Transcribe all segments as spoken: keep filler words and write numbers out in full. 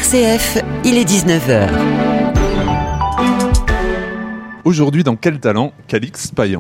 C F, il est dix-neuf heures. Aujourd'hui, dans Quel talent, Calix Payan.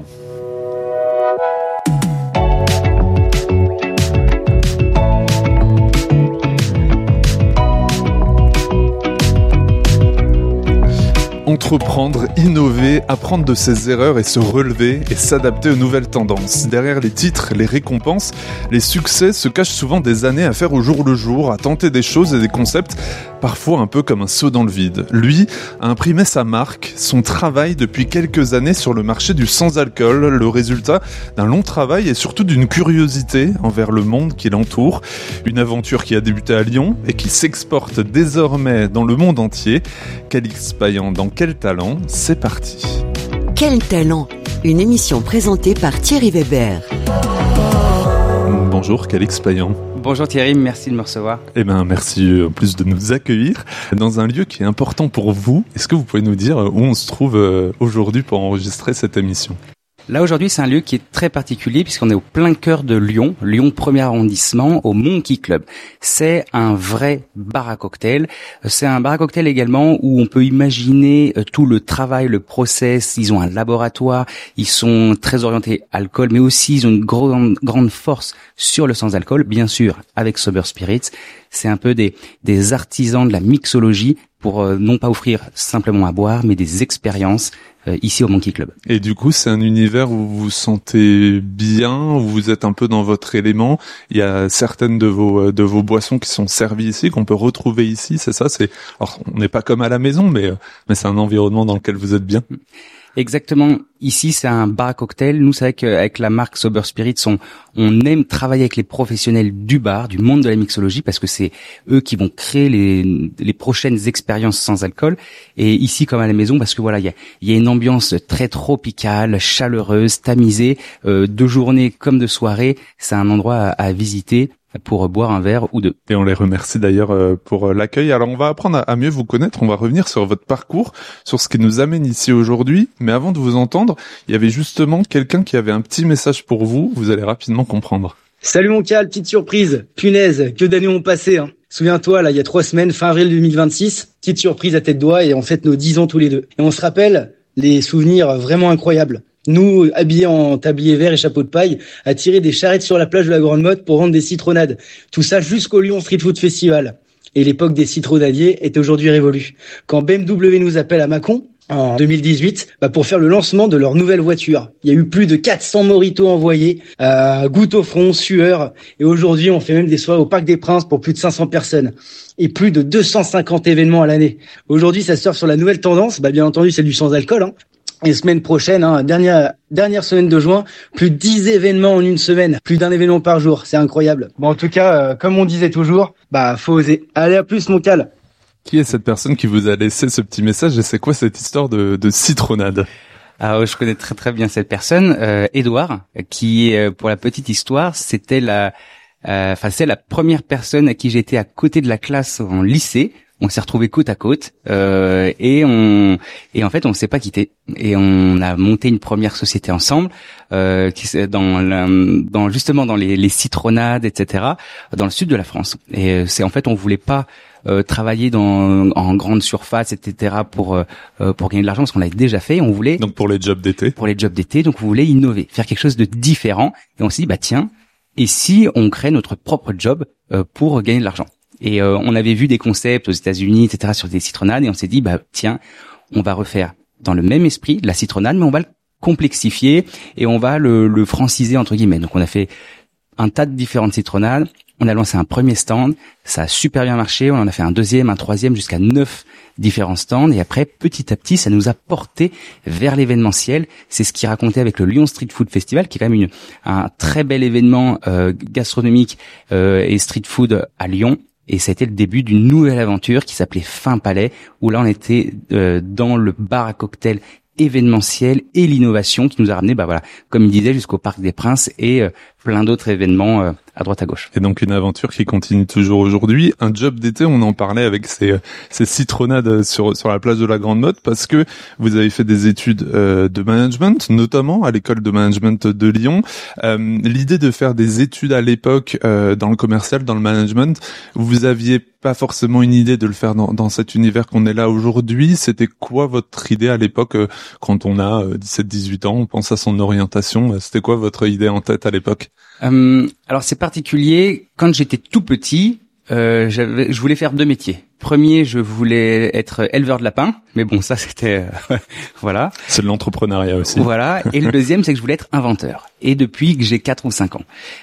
Entreprendre, innover, apprendre de ses erreurs et se relever et s'adapter aux nouvelles tendances. Derrière les titres, les récompenses, les succès se cachent souvent des années à faire au jour le jour, à tenter des choses et des concepts, parfois un peu comme un saut dans le vide. Lui a imprimé sa marque, son travail depuis quelques années sur le marché du sans-alcool, le résultat d'un long travail et surtout d'une curiosité envers le monde qui l'entoure. Une aventure qui a débuté à Lyon et qui s'exporte désormais dans le monde entier. Calix Payan dans Quel talent, c'est parti. Quel talent, une émission présentée par Thierry Weber. Bonjour Calix Payan. Bonjour Thierry, merci de me recevoir. Eh ben merci en plus de nous accueillir dans un lieu qui est important pour vous. Est-ce que vous pouvez nous dire où on se trouve aujourd'hui pour enregistrer cette émission ? Là aujourd'hui c'est un lieu qui est très particulier puisqu'on est au plein cœur de Lyon, Lyon premier arrondissement, au Monkey Club. C'est un vrai bar à cocktail. C'est un bar à cocktail également où on peut imaginer tout le travail, le process. Ils ont un laboratoire, ils sont très orientés alcool, mais aussi ils ont une grande, grande force sur le sans-alcool, bien sûr avec Sober Spirits. C'est un peu des, des artisans de la mixologie pour euh, non pas offrir simplement à boire, mais des expériences euh, ici au Monkey Club. Et du coup, c'est un univers où vous vous sentez bien, où vous êtes un peu dans votre élément. Il y a certaines de vos de vos boissons qui sont servies ici, qu'on peut retrouver ici. C'est ça. C'est alors on n'est pas comme à la maison, mais mais c'est un environnement dans lequel vous êtes bien. Exactement. Ici, c'est un bar à cocktail. Nous, c'est vrai qu'avec la marque Sober Spirits, on, on aime travailler avec les professionnels du bar, du monde de la mixologie, parce que c'est eux qui vont créer les, les prochaines expériences sans alcool. Et ici, comme à la maison, parce que voilà, il y a, il y a une ambiance très tropicale, chaleureuse, tamisée, euh, de journée comme de soirée. C'est un endroit à, à visiter pour boire un verre ou deux. Et on les remercie d'ailleurs pour l'accueil. Alors on va apprendre à mieux vous connaître, on va revenir sur votre parcours, sur ce qui nous amène ici aujourd'hui. Mais avant de vous entendre, il y avait justement quelqu'un qui avait un petit message pour vous, vous allez rapidement comprendre. Salut mon Cal, petite surprise. Punaise, que d'années ont passé, hein. Souviens-toi, là, il y a trois semaines, fin avril deux mille vingt-six, petite surprise à tête d'oie et on fête nos dix ans tous les deux. Et on se rappelle les souvenirs vraiment incroyables. Nous, habillés en tablier vert et chapeau de paille, à tirer des charrettes sur la plage de la Grande Motte pour vendre des citronnades. Tout ça jusqu'au Lyon Street Food Festival. Et l'époque des citronnadiers est aujourd'hui révolue. Quand B M W nous appelle à Mâcon, en deux mille dix-huit, bah pour faire le lancement de leur nouvelle voiture. Il y a eu plus de quatre cents mojitos envoyés, euh, gouttes au front, sueur. Et aujourd'hui, on fait même des soirées au Parc des Princes pour plus de cinq cents personnes. Et plus de deux cent cinquante événements à l'année. Aujourd'hui, ça surfe sur la nouvelle tendance. Bah, bien entendu, c'est du sans-alcool, hein. Et semaine prochaine, hein, dernière dernière semaine de juin, plus de dix événements en une semaine, plus d'un événement par jour, c'est incroyable. Bon, en tout cas, euh, comme on disait toujours, bah faut oser. Allez, à plus mon Cal. Qui est cette personne qui vous a laissé ce petit message et c'est quoi cette histoire de, de citronnade ? Alors, je connais très très bien cette personne, euh, Édouard, qui, euh, pour la petite histoire, c'était la, enfin, euh, c'est la première personne à qui j'étais à côté de la classe en lycée. On s'est retrouvés côte à côte euh, et on et en fait on s'est pas quittés et on a monté une première société ensemble euh, qui dans la, dans justement dans les, les citronnades etc dans le sud de la France et c'est en fait on voulait pas euh, travailler dans en grande surface etc pour euh, pour gagner de l'argent parce qu'on l'avait déjà fait. On voulait donc pour les jobs d'été pour les jobs d'été donc on voulait innover, faire quelque chose de différent et on s'est dit bah tiens et si on crée notre propre job euh, pour gagner de l'argent. Et euh, on avait vu des concepts aux États-Unis, et cetera, sur des citronnades, et on s'est dit, bah tiens, on va refaire dans le même esprit la citronnade, mais on va le complexifier et on va le, le franciser entre guillemets. Donc on a fait un tas de différentes citronnades. On a lancé un premier stand, ça a super bien marché. On en a fait un deuxième, un troisième, jusqu'à neuf différents stands. Et après, petit à petit, ça nous a porté vers l'événementiel. C'est ce qui racontait avec le Lyon Street Food Festival, qui est quand même une, un très bel événement euh, gastronomique euh, et street food à Lyon. Et ça a été le début d'une nouvelle aventure qui s'appelait Fin Palais, où là on était euh, dans le bar à cocktail événementiel et l'innovation qui nous a ramené, bah voilà, comme il disait, jusqu'au Parc des Princes et euh, plein d'autres événements euh, à droite à gauche. Et donc une aventure qui continue toujours aujourd'hui. Un job d'été, on en parlait avec ces, ces citronnades sur, sur la plage de la Grande Motte, parce que vous avez fait des études euh, de management, notamment à l'école de management de Lyon. Euh, l'idée de faire des études à l'époque euh, dans le commercial, dans le management, vous aviez pas forcément une idée de le faire dans, dans cet univers qu'on est là aujourd'hui. C'était quoi votre idée à l'époque, euh, quand on a euh, dix-sept dix-huit ans, on pense à son orientation? C'était quoi votre idée en tête à l'époque? Euh, alors c'est particulier. Quand j'étais tout petit, euh, j'avais, je voulais faire deux métiers. Premier, je voulais être éleveur de lapins, mais bon, ça c'était euh, voilà. C'est de l'entrepreneuriat aussi. Voilà. Et le deuxième, c'est que je voulais être inventeur. Et depuis que j'ai quatre ou cinq ans.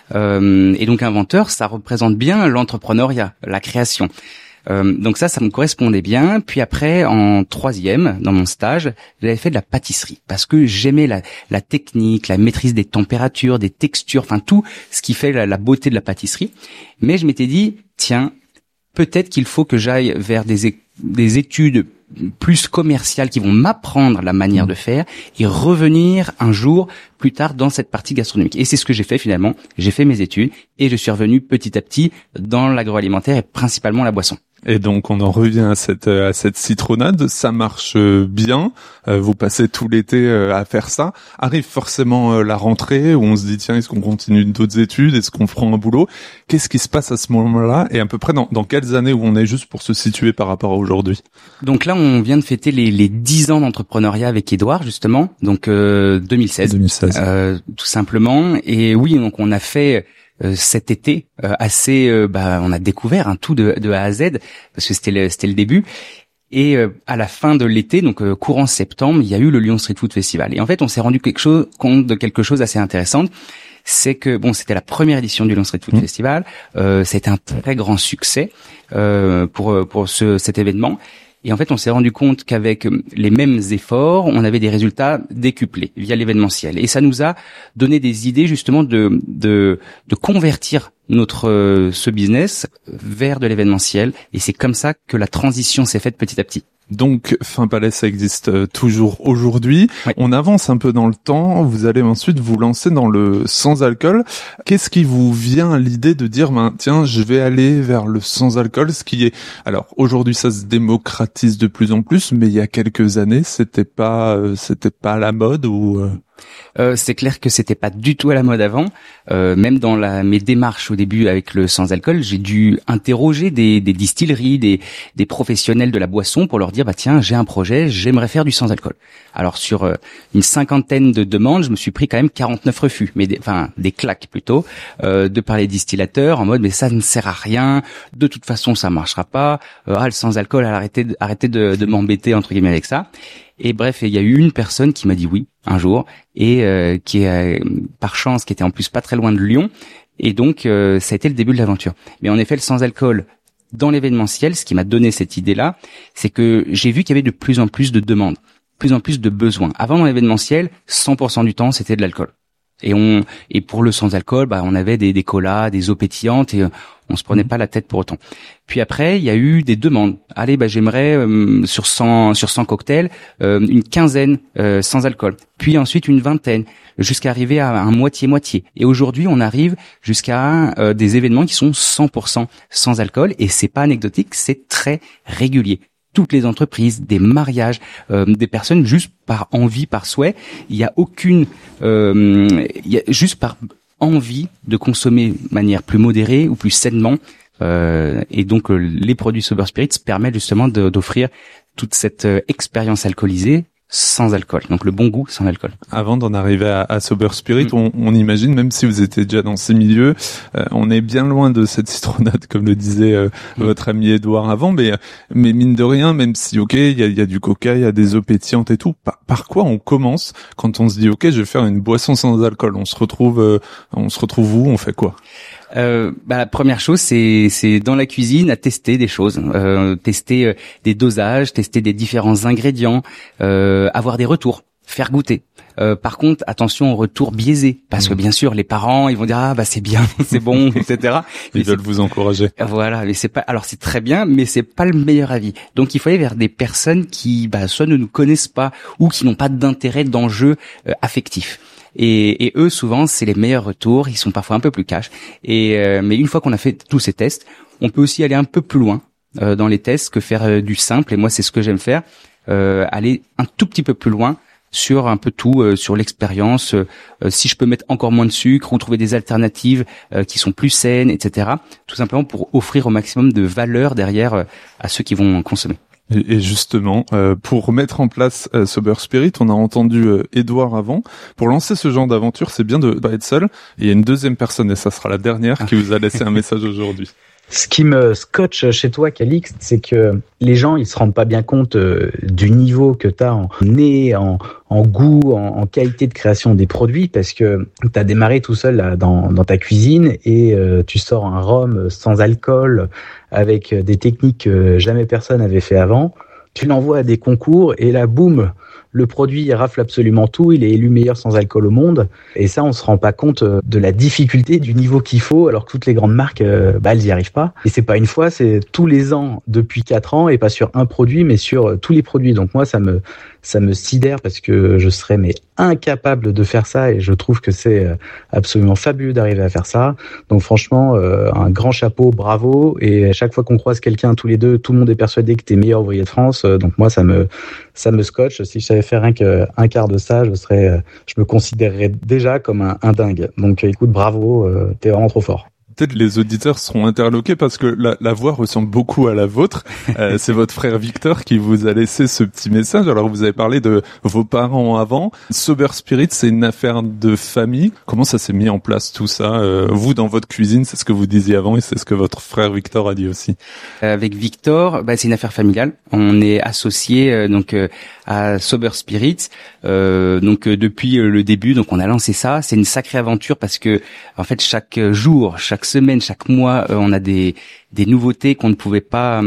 Euh, et donc inventeur, ça représente bien l'entrepreneuriat, la création. Euh, donc ça, ça me correspondait bien. Puis après, en troisième, dans mon stage, j'avais fait de la pâtisserie parce que j'aimais la, la technique, la maîtrise des températures, des textures, enfin tout ce qui fait la, la beauté de la pâtisserie. Mais je m'étais dit, tiens, peut-être qu'il faut que j'aille vers des, é- des études plus commerciales qui vont m'apprendre la manière de faire et revenir un jour plus tard dans cette partie gastronomique. Et c'est ce que j'ai fait finalement. J'ai fait mes études et je suis revenu petit à petit dans l'agroalimentaire et principalement la boisson. Et donc on en revient à cette à cette citronnade, ça marche bien, euh, vous passez tout l'été à faire ça, arrive forcément la rentrée où on se dit tiens, est-ce qu'on continue d'autres études, est-ce qu'on prend un boulot, qu'est-ce qui se passe à ce moment-là et à peu près dans, dans quelles années où on est, juste pour se situer par rapport à aujourd'hui? Donc là on vient de fêter les les dix ans d'entrepreneuriat avec Édouard justement, donc euh, deux mille seize, deux mille seize. Euh, tout simplement. Et oui, donc on a fait Euh, cet été euh, assez euh, bah on a découvert un hein, tout de, de A à Z parce que c'était le, c'était le début et euh, à la fin de l'été donc euh, courant septembre il y a eu le Lyon Street Food Festival et en fait on s'est rendu quelque chose compte de quelque chose assez intéressant, c'est que bon c'était la première édition du Lyon Street Food mmh. Festival, euh, c'était un très grand succès euh, pour pour ce cet événement. Et en fait, on s'est rendu compte qu'avec les mêmes efforts, on avait des résultats décuplés via l'événementiel. Et ça nous a donné des idées justement de de, de convertir notre euh, ce business vers de l'événementiel. Et c'est comme ça que la transition s'est faite petit à petit. Donc, Fin Palais, ça existe euh, toujours aujourd'hui. Oui. On avance un peu dans le temps. Vous allez ensuite vous lancer dans le sans-alcool. Qu'est-ce qui vous vient à l'idée de dire, ben, tiens, je vais aller vers le sans-alcool, ce qui est, alors, aujourd'hui, ça se démocratise de plus en plus, mais il y a quelques années, c'était pas, euh, c'était pas à la mode ou, euh... Euh, c'est clair que c'était pas du tout à la mode avant. Euh, même dans la, mes démarches au début avec le sans-alcool, j'ai dû interroger des, des distilleries, des, des professionnels de la boisson pour leur dire bah tiens j'ai un projet, j'aimerais faire du sans-alcool. Alors sur euh, une cinquantaine de demandes, je me suis pris quand même quarante-neuf refus, mais des, enfin des claques plutôt, euh, de par les distillateurs en mode mais ça ne sert à rien, de toute façon ça marchera pas. Euh, ah le sans-alcool, arrêtez de, arrêtez de, de m'embêter entre guillemets avec ça. Et bref, il y a eu une personne qui m'a dit oui un jour et euh, qui est euh, par chance qui était en plus pas très loin de Lyon et donc euh, ça a été le début de l'aventure. Mais en effet, le sans-alcool dans l'événementiel, ce qui m'a donné cette idée-là, c'est que j'ai vu qu'il y avait de plus en plus de demandes, de plus en plus de besoins. Avant dans l'événementiel, cent pour cent du temps, c'était de l'alcool. Et on et pour le sans-alcool, bah on avait des des colas, des eaux pétillantes et euh, on se prenait pas la tête pour autant. Puis après, il y a eu des demandes. Allez, bah j'aimerais euh, sur cent sur cent cocktails, euh, une quinzaine euh, sans alcool. Puis ensuite une vingtaine, jusqu'à arriver à un moitié-moitié. Et aujourd'hui, on arrive jusqu'à euh, des événements qui sont cent pour cent sans alcool et c'est pas anecdotique, c'est très régulier. Toutes les entreprises, des mariages, euh, des personnes juste par envie, par souhait. Il y a aucune, euh, il y a juste par envie de consommer de manière plus modérée ou plus sainement. Euh, et donc euh, les produits Sober Spirits permettent justement de, d'offrir toute cette euh, expérience alcoolisée sans alcool, donc le bon goût sans alcool. Avant d'en arriver à, à Sober Spirit, mmh. on, on imagine, même si vous étiez déjà dans ces milieux, euh, on est bien loin de cette citronnade, comme le disait euh, mmh. votre ami Édouard avant, mais, mais mine de rien, même si, ok, il y a, y a du coca, il y a des eaux pétillantes et tout, par, par quoi on commence quand on se dit, ok, je vais faire une boisson sans alcool? On se retrouve, euh, on se retrouve où? On fait quoi? Euh, bah, la première chose, c'est, c'est dans la cuisine à tester des choses, euh, tester euh, des dosages, tester des différents ingrédients, euh, avoir des retours, faire goûter. Euh, par contre, attention aux retours biaisés, parce mmh. que bien sûr, les parents, ils vont dire ah bah c'est bien, c'est bon, et cetera. Ils mais veulent vous encourager. Voilà, mais c'est pas. Alors c'est très bien, mais c'est pas le meilleur avis. Donc il faut aller vers des personnes qui, bah, soit ne nous connaissent pas ou qui n'ont pas d'intérêt, d'enjeu euh, affectif. Et, et eux, souvent, c'est les meilleurs retours. Ils sont parfois un peu plus cash. Et euh, mais une fois qu'on a fait tous ces tests, on peut aussi aller un peu plus loin euh, dans les tests que faire euh, du simple. Et moi, c'est ce que j'aime faire, euh, aller un tout petit peu plus loin sur un peu tout, euh, sur l'expérience, euh, si je peux mettre encore moins de sucre ou trouver des alternatives euh, qui sont plus saines, et cetera. Tout simplement pour offrir au maximum de valeur derrière euh, à ceux qui vont consommer. Et justement, euh, pour mettre en place euh, Sober Spirit, on a entendu euh, Edouard avant. Pour lancer ce genre d'aventure, c'est bien de pas être seul. Et il y a une deuxième personne, et ça sera la dernière, qui vous a laissé un message aujourd'hui. Ce qui me scotche chez toi, Calixte, c'est que les gens, ils se rendent pas bien compte euh, du niveau que tu as en nez, en, en goût, en, en qualité de création des produits, parce que tu as démarré tout seul là, dans, dans ta cuisine et euh, tu sors un rhum sans alcool avec des techniques que jamais personne n'avait fait avant. Tu l'envoies à des concours et là, boum, le produit il rafle absolument tout, il est élu meilleur sans alcool au monde. Et ça, on se rend pas compte de la difficulté du niveau qu'il faut, alors que toutes les grandes marques, euh, bah, elles y arrivent pas. Et c'est pas une fois, c'est tous les ans depuis quatre ans, et pas sur un produit, mais sur tous les produits. Donc moi, ça me, ça me sidère parce que je serais mais incapable de faire ça, et je trouve que c'est absolument fabuleux d'arriver à faire ça. Donc franchement, euh, un grand chapeau, bravo. Et à chaque fois qu'on croise quelqu'un, tous les deux, tout le monde est persuadé que t'es meilleur ouvrier de France. Donc moi, ça me, ça me scotche. Si je savais faire rien qu'un quart de ça, je serais, je me considérerais déjà comme un, un dingue. Donc écoute, bravo, euh, t'es vraiment trop fort. Peut-être les auditeurs seront interloqués parce que la, la voix ressemble beaucoup à la vôtre. Euh, c'est votre frère Victor qui vous a laissé ce petit message. Alors vous avez parlé de vos parents avant. Sober Spirit, c'est une affaire de famille. Comment ça s'est mis en place tout ça euh, Vous dans votre cuisine, c'est ce que vous disiez avant et c'est ce que votre frère Victor a dit aussi. Avec Victor, bah, c'est une affaire familiale. On est associés euh, donc euh, à Sober Spirit. Euh, donc euh, depuis euh, le début, donc on a lancé ça. C'est une sacrée aventure parce que en fait chaque jour, chaque semaine, chaque mois, euh, on a des des nouveautés qu'on ne pouvait pas,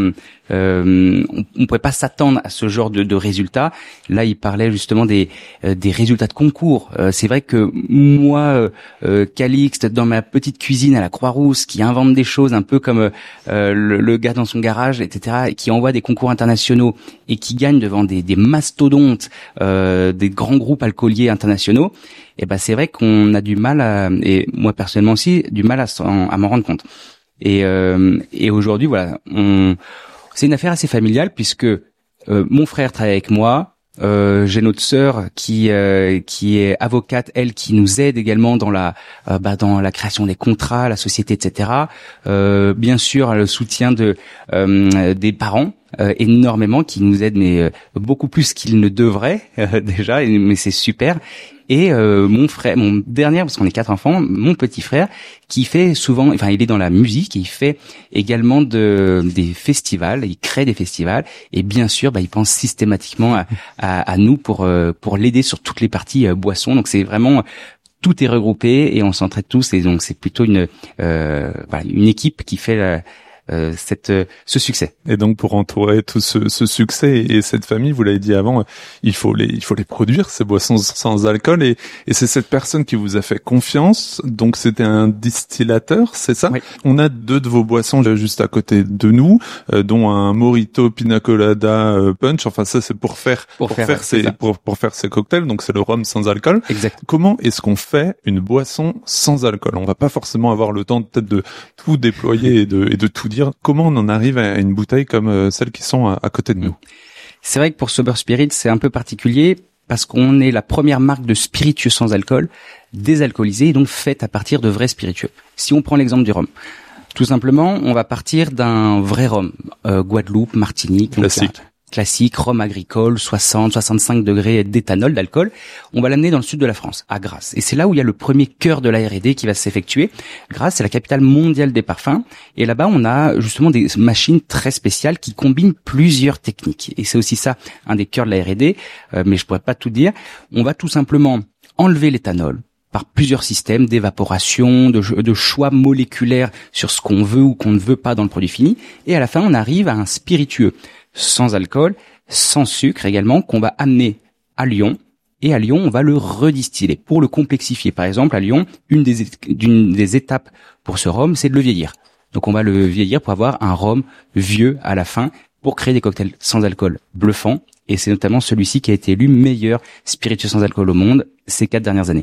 euh, on, on pouvait pas s'attendre à ce genre de, de résultats. Là, il parlait justement des euh, des résultats de concours. Euh, c'est vrai que moi, euh, Calixte, dans ma petite cuisine à la Croix-Rousse, qui invente des choses un peu comme euh, le, le gars dans son garage, et cetera, et qui envoie des concours internationaux et qui gagne devant des, des mastodontes, euh, des grands groupes alcooliers internationaux. Et ben c'est vrai qu'on a du mal à, et moi personnellement aussi, du mal à, à m'en rendre compte. Et, euh, et aujourd'hui, voilà, on, c'est une affaire assez familiale puisque euh, mon frère travaille avec moi, euh, j'ai notre sœur qui euh, qui est avocate, elle qui nous aide également dans la euh, bah, dans la création des contrats, la société, et cetera. Euh, bien sûr, le soutien de euh, des parents. Euh, énormément, qui nous aident, mais euh, beaucoup plus qu'ils ne devraient euh, déjà, et, mais c'est super. Et euh, mon frère, mon dernier, parce qu'on est quatre enfants, mon petit frère, qui fait souvent, enfin il est dans la musique, et il fait également de des festivals, il crée des festivals, et bien sûr, bah, il pense systématiquement à, à, à nous pour euh, pour l'aider sur toutes les parties euh, boissons. Donc c'est vraiment tout est regroupé et on s'entraide tous, et donc c'est plutôt une euh, voilà, une équipe qui fait la, Euh, cette euh, ce succès. Et donc pour entourer tout ce, ce succès et, et cette famille, vous l'avez dit avant, euh, il faut les il faut les produire, ces boissons sans alcool, et, et c'est cette personne qui vous a fait confiance. Donc c'était un distillateur, c'est ça? Oui. On a deux de vos boissons juste à côté de nous, euh, dont un Mojito Pina Colada euh, Punch. Enfin ça c'est pour faire pour, pour faire, faire ces pour pour faire ces cocktails. Donc c'est le rhum sans alcool. Exact. Comment est-ce qu'on fait une boisson sans alcool? On va pas forcément avoir le temps peut-être de tout déployer et de et de tout dire. Comment on en arrive à une bouteille comme euh, celles qui sont à, à côté de nous? C'est vrai que pour Sober Spirit, c'est un peu particulier parce qu'on est la première marque de spiritueux sans alcool, désalcoolisé et donc faite à partir de vrais spiritueux. Si on prend l'exemple du rhum, tout simplement, on va partir d'un vrai rhum, euh, Guadeloupe, Martinique, classique. classique, rhum agricole, soixante, soixante-cinq degrés d'éthanol, d'alcool. On va l'amener dans le sud de la France, à Grasse. Et c'est là où il y a le premier cœur de la R et D qui va s'effectuer. Grasse, c'est la capitale mondiale des parfums. Et là-bas, on a justement des machines très spéciales qui combinent plusieurs techniques. Et c'est aussi ça, un des cœurs de la R et D. Euh, mais je pourrais pas tout dire. On va tout simplement enlever l'éthanol par plusieurs systèmes d'évaporation, de, de choix moléculaires sur ce qu'on veut ou qu'on ne veut pas dans le produit fini. Et à la fin, on arrive à un spiritueux sans alcool, sans sucre également, qu'on va amener à Lyon. Et à Lyon, on va le redistiller pour le complexifier. Par exemple, à Lyon, une des, une des étapes pour ce rhum, c'est de le vieillir. Donc on va le vieillir pour avoir un rhum vieux à la fin, pour créer des cocktails sans alcool bluffants. Et c'est notamment celui-ci qui a été élu meilleur spiritueux sans alcool au monde ces quatre dernières années.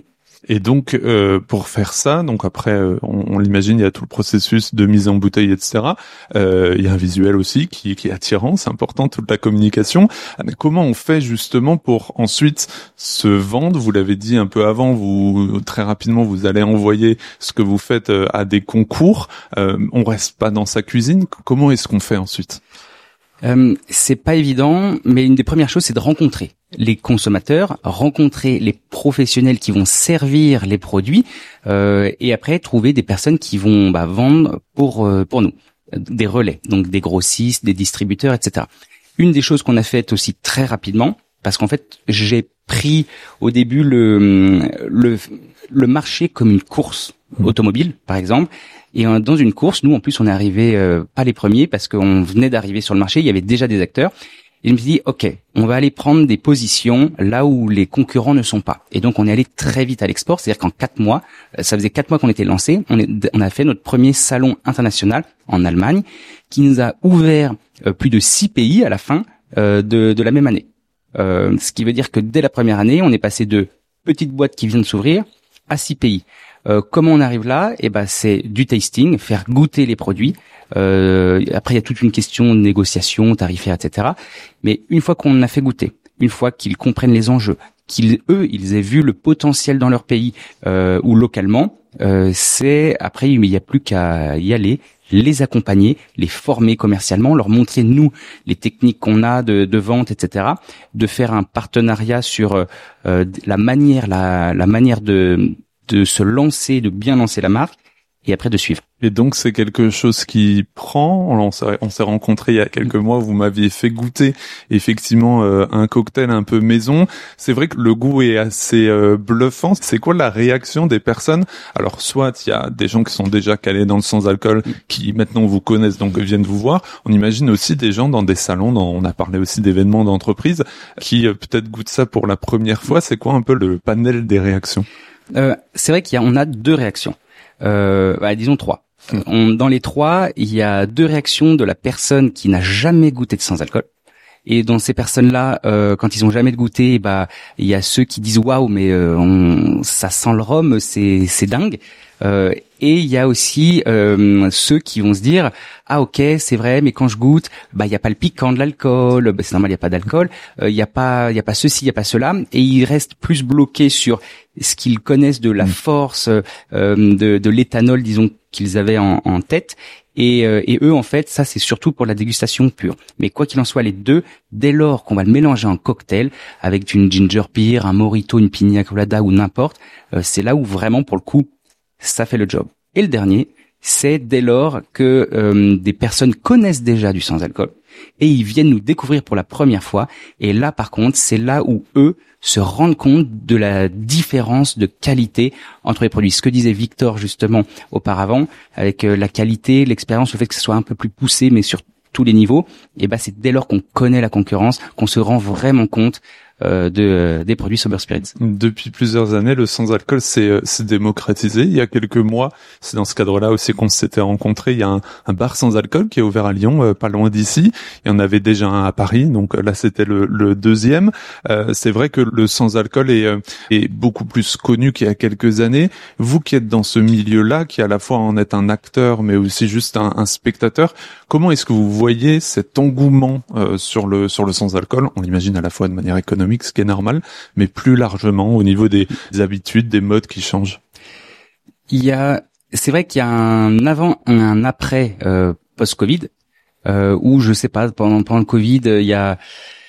Et donc, euh, pour faire ça, donc après, euh, on, on l'imagine, il y a tout le processus de mise en bouteille, et cetera. Euh, il y a un visuel aussi qui, qui est attirant, c'est important, toute la communication. Mais comment on fait justement pour ensuite se vendre? Vous l'avez dit un peu avant, vous très rapidement, vous allez envoyer ce que vous faites à des concours. Euh, on reste pas dans sa cuisine. Comment est-ce qu'on fait ensuite? Euh, c'est pas évident, mais une des premières choses, c'est de rencontrer les consommateurs, rencontrer les professionnels qui vont servir les produits, euh, et après trouver des personnes qui vont bah, vendre pour euh, pour nous, des relais, donc des grossistes, des distributeurs, et cetera. Une des choses qu'on a faites aussi très rapidement, parce qu'en fait, j'ai pris au début le le le marché comme une course automobile, par exemple. Et dans une course, nous, en plus, on est arrivé euh, pas les premiers parce qu'on venait d'arriver sur le marché. Il y avait déjà des acteurs. Et je me suis dit, OK, on va aller prendre des positions là où les concurrents ne sont pas. Et donc, on est allé très vite à l'export. C'est-à-dire qu'en quatre mois, ça faisait quatre mois qu'on était lancé. On, est, on a fait notre premier salon international en Allemagne qui nous a ouvert euh, plus de six pays à la fin euh, de, de la même année. Euh, ce qui veut dire que dès la première année, on est passé de petites boîtes qui viennent de s'ouvrir à six pays. Euh, comment on arrive là? Eh ben, c'est du tasting, faire goûter les produits. Euh, après, il y a toute une question de négociation, tarifaire, et cetera. Mais une fois qu'on a fait goûter, une fois qu'ils comprennent les enjeux, qu'ils eux, ils aient vu le potentiel dans leur pays euh, ou localement, euh, c'est après, il n'y a plus qu'à y aller, les accompagner, les former commercialement, leur montrer nous les techniques qu'on a de, de vente, et cetera. De faire un partenariat sur euh, la manière, la, la manière de de se lancer, de bien lancer la marque, et après de suivre. Et donc c'est quelque chose qui prend. On s'est, on s'est rencontrés il y a quelques mois. Vous m'aviez fait goûter effectivement euh, un cocktail un peu maison. C'est vrai que le goût est assez euh, bluffant. C'est quoi la réaction des personnes? Alors soit il y a des gens qui sont déjà calés dans le sans-alcool, qui maintenant vous connaissent donc viennent vous voir. On imagine aussi des gens dans des salons. Dans, on a parlé aussi d'événements d'entreprise qui euh, peut-être goûtent ça pour la première fois. C'est quoi un peu le panel des réactions? Euh, c'est vrai qu'il y a, on a deux réactions. Euh, bah, disons trois. Mmh. On, dans les trois, il y a deux réactions de la personne qui n'a jamais goûté de sans-alcool. Et dans ces personnes-là, euh, quand ils ont jamais goûté, bah il y a ceux qui disent waouh, mais euh, on, ça sent le rhum, c'est c'est dingue. Euh, et il y a aussi euh, ceux qui vont se dire ah ok c'est vrai, mais quand je goûte, bah il y a pas le piquant de l'alcool, bah, c'est normal, il y a pas d'alcool, il euh, y a pas il y a pas ceci, il y a pas cela, et ils restent plus bloqués sur ce qu'ils connaissent de la force euh, de, de l'éthanol, disons qu'ils avaient en, en tête. Et, euh, et eux, en fait, ça, c'est surtout pour la dégustation pure. Mais quoi qu'il en soit, les deux, dès lors qu'on va le mélanger en cocktail, avec une ginger beer, un mojito, une piña colada ou n'importe, euh, c'est là où vraiment, pour le coup, ça fait le job. Et le dernier, c'est dès lors que euh, des personnes connaissent déjà du sans-alcool et ils viennent nous découvrir pour la première fois. Et là, par contre, c'est là où eux se rendent compte de la différence de qualité entre les produits. Ce que disait Victor justement auparavant, avec la qualité, l'expérience, le fait que ce soit un peu plus poussé, mais sur tous les niveaux, et ben c'est dès lors qu'on connaît la concurrence qu'on se rend vraiment compte euh, de euh, des produits Sober Spirits. Depuis plusieurs années, le sans-alcool s'est euh, s'est démocratisé. Il y a quelques mois, c'est dans ce cadre-là aussi qu'on s'était rencontrés. Il y a un, un bar sans-alcool qui est ouvert à Lyon, euh, pas loin d'ici. Il y en avait déjà un à Paris, donc là c'était le, le deuxième. Euh, c'est vrai que le sans-alcool est, euh, est beaucoup plus connu qu'il y a quelques années. Vous qui êtes dans ce milieu-là, qui à la fois en êtes un acteur, mais aussi juste un, un spectateur, comment est-ce que vous voyez cet engouement euh, sur le sur le sans-alcool? On l'imagine à la fois de manière économique, ce qui est normal, mais plus largement au niveau des, des habitudes, des modes qui changent. Il y a, c'est vrai qu'il y a un avant, un après euh, post-Covid, euh, où je sais pas, pendant pendant le Covid, il y a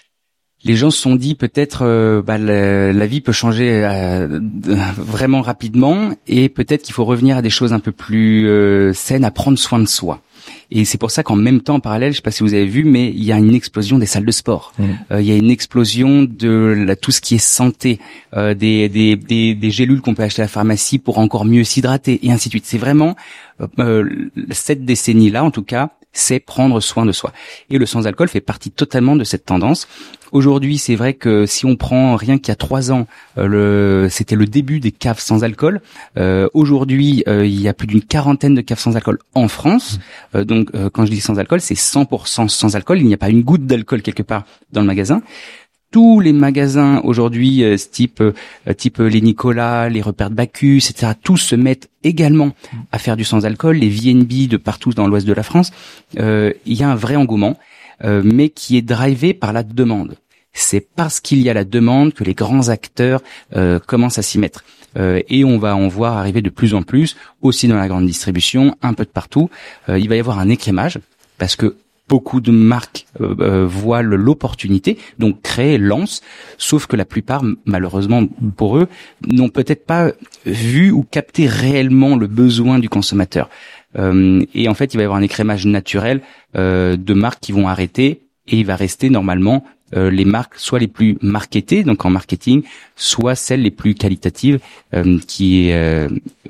les gens se sont dit peut-être euh, bah, la, la vie peut changer euh, vraiment rapidement et peut-être qu'il faut revenir à des choses un peu plus euh, saines, à prendre soin de soi. Et c'est pour ça qu'en même temps, en parallèle, je sais pas si vous avez vu, mais il y a une explosion des salles de sport. Mmh. Euh, il y a une explosion de la, tout ce qui est santé, euh, des, des, des, des gélules qu'on peut acheter à la pharmacie pour encore mieux s'hydrater, et ainsi de suite. C'est vraiment euh, cette décennie-là, en tout cas, c'est prendre soin de soi. Et le sans-alcool fait partie totalement de cette tendance. Aujourd'hui, c'est vrai que si on prend rien qu'il y a trois ans, euh, le, c'était le début des caves sans alcool. Euh, aujourd'hui, euh, il y a plus d'une quarantaine de caves sans alcool en France. Euh, donc, euh, quand je dis sans alcool, c'est cent pour cent sans alcool. Il n'y a pas une goutte d'alcool quelque part dans le magasin. tous les magasins aujourd'hui, euh, type euh, type les Nicolas, les Repères de Bacchus, et cetera, tous se mettent également à faire du sans-alcool, les V and B de partout dans l'ouest de la France. Euh, il y a un vrai engouement, euh, mais qui est drivé par la demande. C'est parce qu'il y a la demande que les grands acteurs euh, commencent à s'y mettre. Euh, et on va en voir arriver de plus en plus, aussi dans la grande distribution, un peu de partout. Euh, il va y avoir un écrémage, parce que beaucoup de marques euh, euh, voient l'opportunité, donc créent, lancent, sauf que la plupart, malheureusement pour eux, n'ont peut-être pas vu ou capté réellement le besoin du consommateur. Euh, et en fait, il va y avoir un écrémage naturel euh, de marques qui vont arrêter, et il va rester normalement euh, les marques soit les plus marketées, donc en marketing, soit celles les plus qualitatives, euh, qui euh,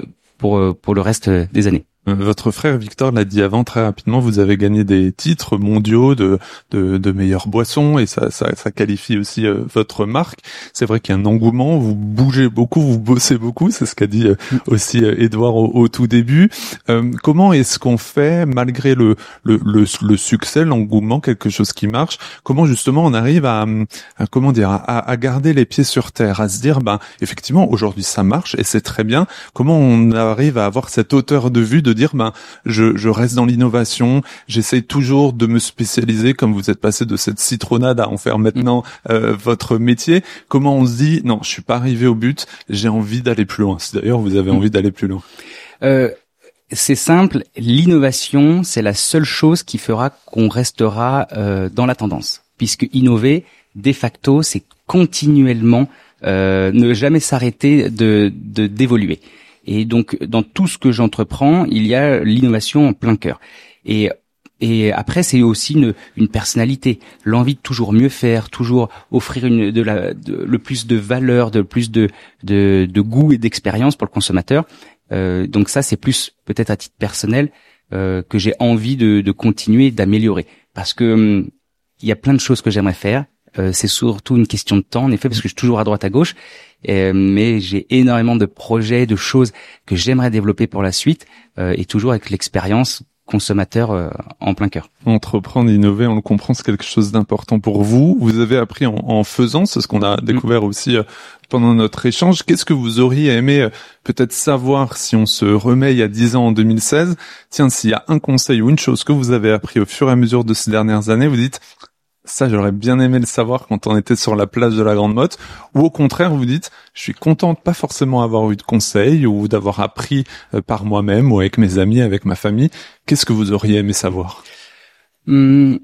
pour pour le reste des années. Votre frère Victor l'a dit avant très rapidement, vous avez gagné des titres mondiaux de de, de meilleures boissons et ça, ça ça qualifie aussi euh, votre marque. C'est vrai qu'il y a un engouement, vous bougez beaucoup, vous bossez beaucoup, c'est ce qu'a dit euh, aussi euh, Edouard au, au tout début. Euh, comment est-ce qu'on fait malgré le le le, le succès, l'engouement, quelque chose qui marche? Comment justement on arrive à, à comment dire à, à garder les pieds sur terre, à se dire ben effectivement aujourd'hui ça marche et c'est très bien. Comment on arrive à avoir cette hauteur de vue de dire ben je je reste dans l'innovation, j'essaye toujours de me spécialiser comme vous êtes passé de cette citronnade à en faire maintenant euh, votre métier. Comment on se dit non, je suis pas arrivé au but, j'ai envie d'aller plus loin. Si d'ailleurs vous avez envie d'aller plus loin. Euh c'est simple, l'innovation, c'est la seule chose qui fera qu'on restera euh, dans la tendance, puisque innover de facto, c'est continuellement euh, ne jamais s'arrêter de de d'évoluer. Et donc, dans tout ce que j'entreprends, il y a l'innovation en plein cœur. Et et après, c'est aussi une, une personnalité, l'envie de toujours mieux faire, toujours offrir une, de la, de, le plus de valeur, de plus de, de, de goût et d'expérience pour le consommateur. Euh, donc ça, c'est plus peut-être à titre personnel euh, que j'ai envie de, de continuer, d'améliorer, parce que hum, il y a plein de choses que j'aimerais faire. Euh, c'est surtout une question de temps, en effet, parce que je suis toujours à droite à gauche. Euh, mais j'ai énormément de projets, de choses que j'aimerais développer pour la suite, euh, et toujours avec l'expérience consommateur euh, en plein cœur. Entreprendre, innover, on le comprend, c'est quelque chose d'important pour vous. Vous avez appris en, en faisant, c'est ce qu'on a découvert mmh. aussi euh, pendant notre échange. Qu'est-ce que vous auriez aimé euh, peut-être savoir si on se remet il y a dix ans en deux mille seize? Tiens, s'il y a un conseil ou une chose que vous avez appris au fur et à mesure de ces dernières années, vous dites ça, j'aurais bien aimé le savoir quand on était sur la place de la Grande Motte, ou au contraire, vous dites, je suis content de pas forcément avoir eu de conseils ou d'avoir appris par moi-même ou avec mes amis, avec ma famille. Qu'est-ce que vous auriez aimé savoir? Hum,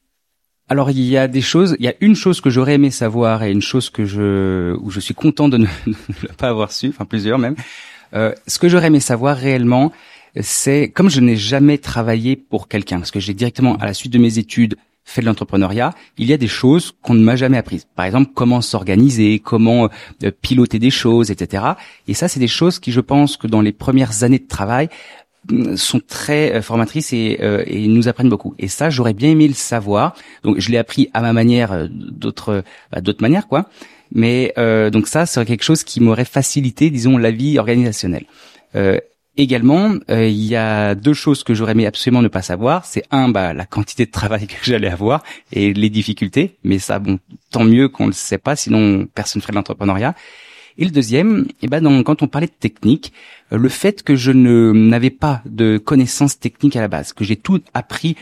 alors, il y a des choses, il y a une chose que j'aurais aimé savoir et une chose que je, où je suis content de ne, de ne pas avoir su, enfin plusieurs même. Euh, ce que j'aurais aimé savoir réellement, c'est, comme je n'ai jamais travaillé pour quelqu'un, parce que j'ai directement, à la suite de mes études, fait de l'entrepreneuriat, il y a des choses qu'on ne m'a jamais apprises. Par exemple, comment s'organiser, comment euh, piloter des choses, et cetera. Et ça, c'est des choses qui, je pense, que dans les premières années de travail, sont très euh, formatrices et, euh, et nous apprennent beaucoup. Et ça, j'aurais bien aimé le savoir. Donc, je l'ai appris à ma manière, euh, d'autres, bah, d'autres manières, quoi. Mais euh, donc ça, c'est quelque chose qui m'aurait facilité, disons, la vie organisationnelle. Euh, Également, euh, il y a deux choses que j'aurais aimé absolument ne pas savoir. C'est un, bah, la quantité de travail que j'allais avoir et les difficultés. Mais ça, bon, tant mieux qu'on le sait pas, sinon personne ferait de l'entrepreneuriat. Et le deuxième, eh ben, dans, quand on parlait de technique, euh, le fait que je ne n'avais pas de connaissances techniques à la base, que j'ai tout appris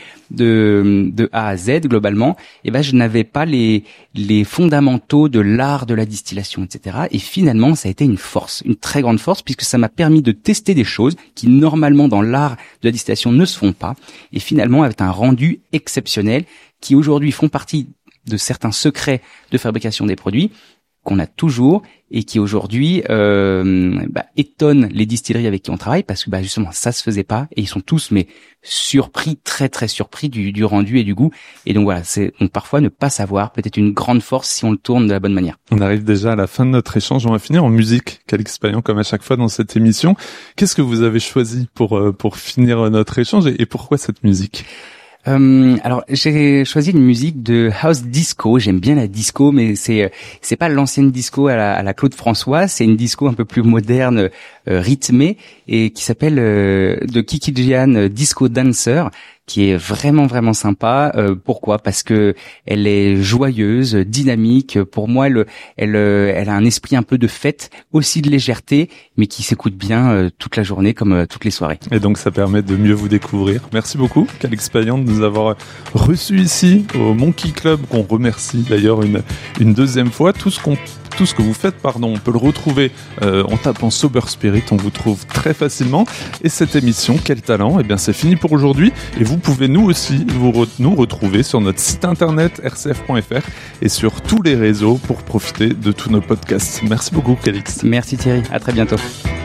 de de A à Z globalement, eh ben, je n'avais pas les les fondamentaux de l'art de la distillation, et cetera. Et finalement, ça a été une force, une très grande force, puisque ça m'a permis de tester des choses qui normalement dans l'art de la distillation ne se font pas, et finalement avec un rendu exceptionnel, qui aujourd'hui font partie de certains secrets de fabrication des produits qu'on a toujours et qui aujourd'hui euh, bah, étonne les distilleries avec qui on travaille, parce que bah, justement ça se faisait pas et ils sont tous mais surpris, très très surpris du, du rendu et du goût. Et donc voilà, c'est donc parfois ne pas savoir peut-être une grande force si on le tourne de la bonne manière. On arrive déjà à la fin de notre échange, on va finir en musique. Calix Payan, comme à chaque fois dans cette émission. Qu'est-ce que vous avez choisi pour pour finir notre échange et, et pourquoi cette musique? Euh, alors j'ai choisi une musique de house disco. J'aime bien la disco, mais c'est c'est pas l'ancienne disco à la, à la Claude François. C'est une disco un peu plus moderne, euh, rythmée, et qui s'appelle euh, de Kiki Gian Disco Dancer, qui est vraiment vraiment sympa. Euh, pourquoi ? Parce que elle est joyeuse, dynamique. Pour moi, elle, elle, elle a un esprit un peu de fête, aussi de légèreté, mais qui s'écoute bien euh, toute la journée comme euh, toutes les soirées. Et donc ça permet de mieux vous découvrir. Merci beaucoup, Calix Payan, de nous avoir reçus ici au Monkey Club, qu'on remercie d'ailleurs une une deuxième fois. Tout ce qu'on Tout ce que vous faites, pardon, on peut le retrouver euh, en tapant Sober Spirit, on vous trouve très facilement. Et cette émission, Quel Talent, eh bien c'est fini pour aujourd'hui. Et vous pouvez nous aussi vous re- nous retrouver sur notre site internet r c f point f r et sur tous les réseaux pour profiter de tous nos podcasts. Merci beaucoup, Calix. Merci Thierry, à très bientôt.